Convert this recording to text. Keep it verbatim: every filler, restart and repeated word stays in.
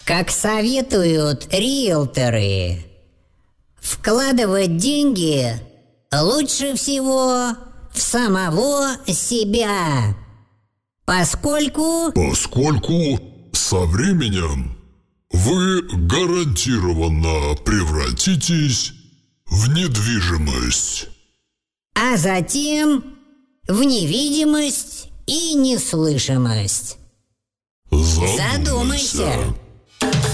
Как советуют риэлторы, вкладывать деньги лучше всего в самого себя, поскольку... Поскольку со временем вы гарантированно превратитесь в недвижимость. А затем в невидимость и неслышимость. Задумайся. Задумайся.